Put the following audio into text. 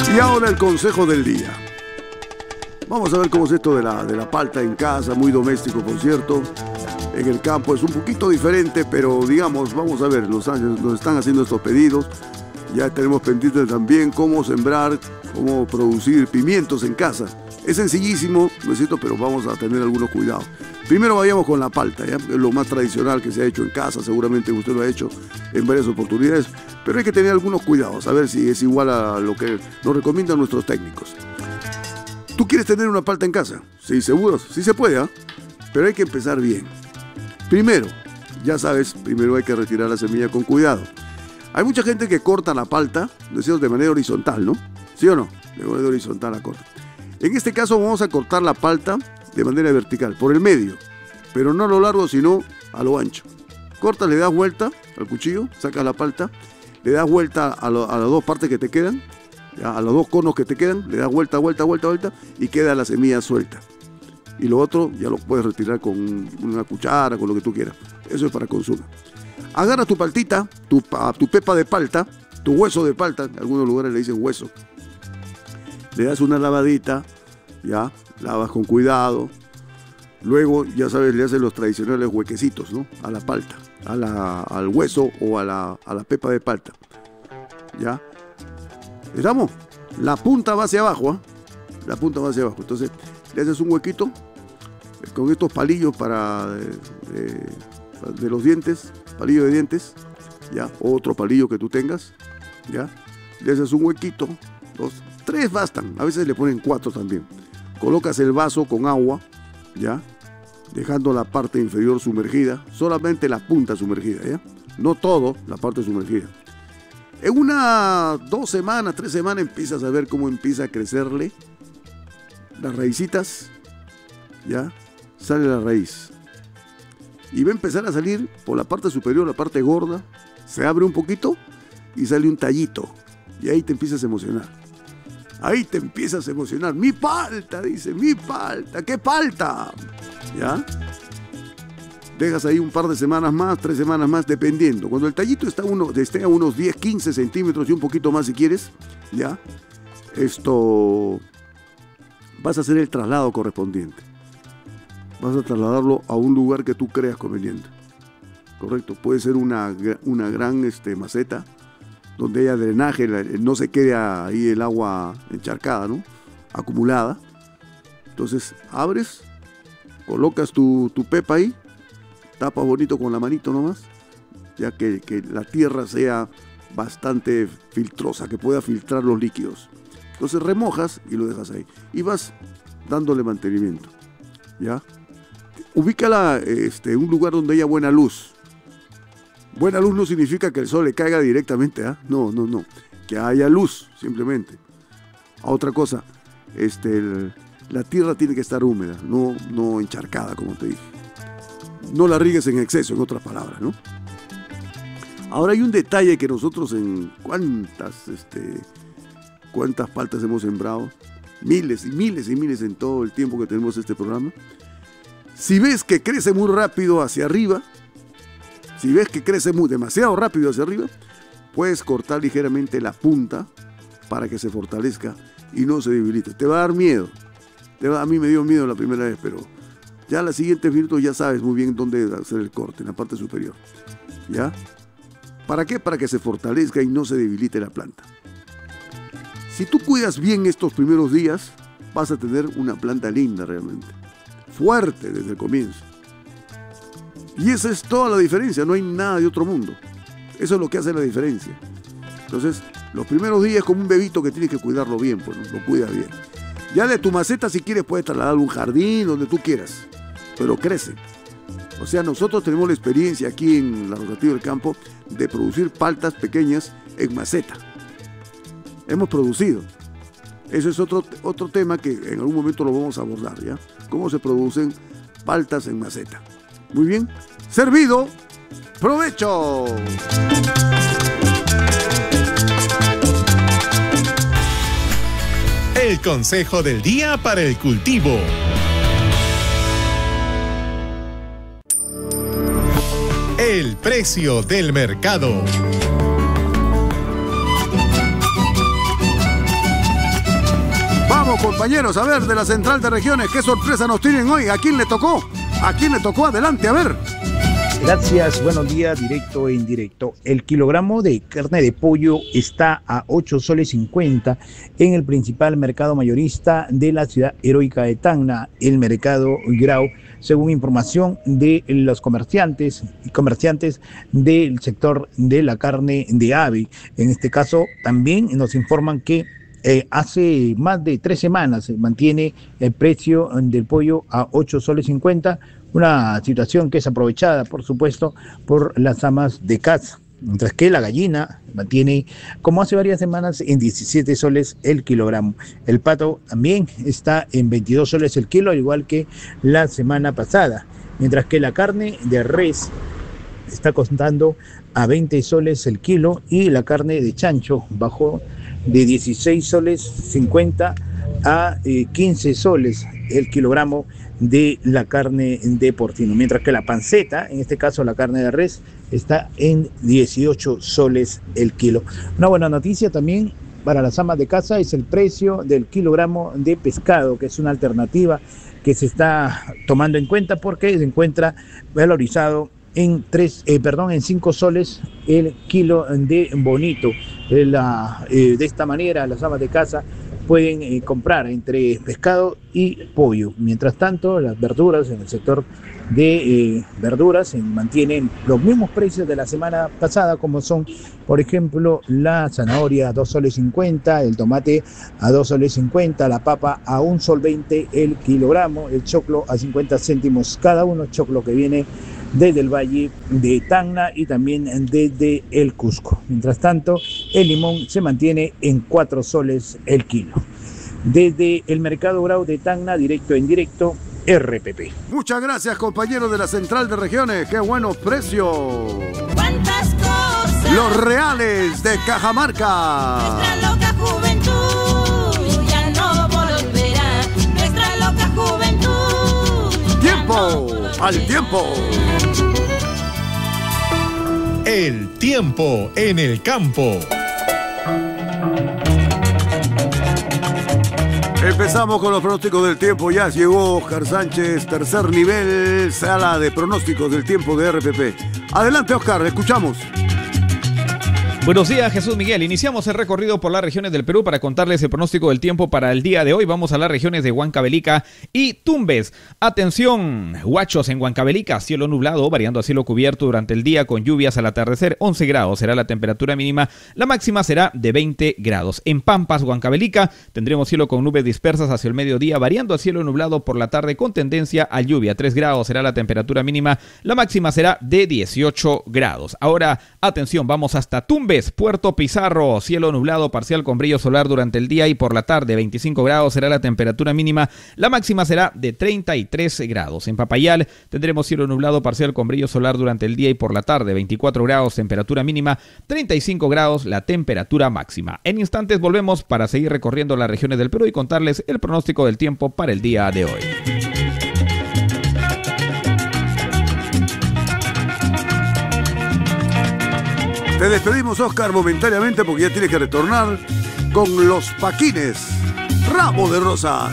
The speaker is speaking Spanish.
Y ahora el consejo del día. Vamos a ver cómo es esto de la palta en casa, muy doméstico por cierto. En el campo es un poquito diferente, pero digamos, vamos a ver, nos están haciendo estos pedidos. Ya tenemos pendientes también cómo sembrar, cómo producir pimientos en casa. Es sencillísimo, ¿no es cierto? Pero vamos a tener algunos cuidados. Primero vayamos con la palta, ¿ya? Es lo más tradicional que se ha hecho en casa, seguramente usted lo ha hecho en varias oportunidades, pero hay que tener algunos cuidados, a ver si es igual a lo que nos recomiendan nuestros técnicos. ¿Tú quieres tener una palta en casa? Sí, seguro, sí se puede, ¿eh? Pero hay que empezar bien. Primero, ya sabes, primero hay que retirar la semilla con cuidado. Hay mucha gente que corta la palta, decimos de manera horizontal, ¿no? ¿Sí o no? De manera horizontal la corta. En este caso vamos a cortar la palta de manera vertical, por el medio, pero no a lo largo, sino a lo ancho. Cortas, le das vuelta al cuchillo, sacas la palta, le das vuelta a las dos partes que te quedan, ¿ya? A los dos conos que te quedan, le das vuelta, vuelta, vuelta, vuelta, y queda la semilla suelta. Y lo otro ya lo puedes retirar con una cuchara, con lo que tú quieras. Eso es para consumo. Agarra tu paltita, tu pepa de palta, tu hueso de palta, en algunos lugares le dicen hueso. Le das una lavadita, ya, lavas con cuidado. Luego, ya sabes, le haces los tradicionales huequecitos, ¿no? A la palta, al hueso o a la pepa de palta. ¿Ya? ¿Estamos? La punta va hacia abajo, ¿eh? La punta va hacia abajo. Entonces, le haces un huequito con estos palillos de los dientes, palillo de dientes, ¿ya? Otro palillo que tú tengas, ¿ya? Le haces un huequito, 2, 3 bastan, a veces le ponen 4 también. Colocas el vaso con agua, ¿ya? Dejando la parte inferior sumergida, solamente la punta sumergida, ¿ya? No todo, la parte sumergida. En 2 semanas, 3 semanas empiezas a ver cómo empieza a crecerle las raícitas, ¿ya? Sale la raíz. Y va a empezar a salir por la parte superior, la parte gorda, se abre un poquito y sale un tallito. Y ahí te empiezas a emocionar. Ahí te empiezas a emocionar. Mi palta, dice, mi palta, ¿qué palta? ¿Ya? Dejas ahí un par de semanas más, 3 semanas más, dependiendo. Cuando el tallito esté a unos 10, 15 centímetros y un poquito más si quieres, ¿ya? Vas a hacer el traslado correspondiente. Vas a trasladarlo a un lugar que tú creas conveniente. Correcto, puede ser una gran maceta donde haya drenaje, no se quede ahí el agua encharcada, ¿no? Acumulada. Entonces abres, colocas tu pepa ahí, tapas bonito con la manito nomás, ya que la tierra sea bastante filtrosa, que pueda filtrar los líquidos. Entonces remojas y lo dejas ahí. Y vas dándole mantenimiento, ¿ya? Ubícala en un lugar donde haya buena luz. Buena luz no significa que el sol le caiga directamente, ¿eh? No. Que haya luz, simplemente. Otra cosa, la tierra tiene que estar húmeda, no encharcada, como te dije. No la riegues en exceso, en otras palabras, ¿no? Ahora hay un detalle que nosotros en cuántas paltas hemos sembrado, miles y miles y miles en todo el tiempo que tenemos este programa. Si ves que crece muy rápido hacia arriba, si ves que crece demasiado rápido hacia arriba, puedes cortar ligeramente la punta para que se fortalezca y no se debilite. Te va a dar miedo. A mí me dio miedo la primera vez, pero ya los siguientes minutos ya sabes muy bien dónde hacer el corte, en la parte superior. ¿Ya? ¿Para qué? Para que se fortalezca y no se debilite la planta. Si tú cuidas bien estos primeros días, vas a tener una planta linda realmente. Fuerte desde el comienzo. Y esa es toda la diferencia, no hay nada de otro mundo. Eso es lo que hace la diferencia. Entonces, los primeros días como un bebito que tienes que cuidarlo bien, pues, ¿no? Lo cuidas bien. Ya de tu maceta, si quieres, puedes trasladarlo a un jardín, donde tú quieras, pero crece. O sea, nosotros tenemos la experiencia aquí en la Rotativa del Campo de producir paltas pequeñas en maceta. Hemos producido. Eso es otro tema que en algún momento lo vamos a abordar, ¿ya? Cómo se producen paltas en maceta. Muy bien. ¡Servido! ¡Provecho! El consejo del día para el cultivo. El precio del mercado. Vamos, compañeros, a ver, de la Central de Regiones, ¿qué sorpresa nos tienen hoy? ¿A quién le tocó? ¿A quién le tocó? Adelante, a ver. Gracias, buenos días, directo e indirecto. El kilogramo de carne de pollo está a 8 soles 50 en el principal mercado mayorista de la ciudad heroica de Tacna, el mercado Grau, según información de los comerciantes del sector de la carne de ave. En este caso, también nos informan que hace más de 3 semanas se mantiene el precio del pollo a 8 soles 50, una situación que es aprovechada, por supuesto, por las amas de casa, mientras que la gallina mantiene, como hace varias semanas, en 17 soles el kilogramo. El pato también está en 22 soles el kilo, al igual que la semana pasada, mientras que la carne de res está costando a 20 soles el kilo y la carne de chancho bajó de 16 soles 50 a 15 soles el kilogramo de la carne de porcino, mientras que la panceta, en este caso la carne de res, está en 18 soles el kilo. Una buena noticia también para las amas de casa es el precio del kilogramo de pescado, que es una alternativa que se está tomando en cuenta porque se encuentra valorizado en 5 soles el kilo de bonito. De esta manera las amas de casa pueden comprar entre pescado y pollo. Mientras tanto, las verduras, en el sector de verduras, se mantienen los mismos precios de la semana pasada, como son, por ejemplo, la zanahoria a 2 soles 50, el tomate a 2 soles 50, la papa a 1 sol 20 el kilogramo, el choclo a 50 céntimos cada uno, choclo que viene desde el Valle de Tacna y también desde el Cusco. Mientras tanto, el limón se mantiene en 4 soles el kilo. Desde el mercado Grau de Tacna, directo e indirecto, RPP. Muchas gracias, compañeros de la Central de Regiones. ¡Qué buenos precios! ¿Cuántas cosas? Los reales de Cajamarca. Nuestra loca juventud ya no volverá. Nuestra loca juventud. ¡Tiempo! ¡Al tiempo! El tiempo en el campo. Empezamos con los pronósticos del tiempo. Ya llegó Oscar Sánchez, tercer nivel, sala de pronósticos del tiempo de RPP. Adelante, Oscar, escuchamos. Buenos días, Jesús Miguel. Iniciamos el recorrido por las regiones del Perú para contarles el pronóstico del tiempo para el día de hoy. Vamos a las regiones de Huancavelica y Tumbes. Atención, Huachos, en Huancavelica, cielo nublado, variando a cielo cubierto durante el día con lluvias al atardecer. 11 grados será la temperatura mínima, la máxima será de 20 grados. En Pampas, Huancavelica, tendremos cielo con nubes dispersas hacia el mediodía, variando a cielo nublado por la tarde con tendencia a lluvia. 3 grados será la temperatura mínima, la máxima será de 18 grados. Ahora, atención, vamos hasta Tumbes. Puerto Pizarro, cielo nublado parcial con brillo solar durante el día y por la tarde, 25 grados será la temperatura mínima, la máxima será de 33 grados. En Papayal tendremos cielo nublado parcial con brillo solar durante el día y por la tarde, 24 grados temperatura mínima, 35 grados la temperatura máxima. En instantes volvemos para seguir recorriendo las regiones del Perú y contarles el pronóstico del tiempo para el día de hoy. Te despedimos, Oscar, momentáneamente porque ya tienes que retornar con los Paquines. Ramo de Rosa.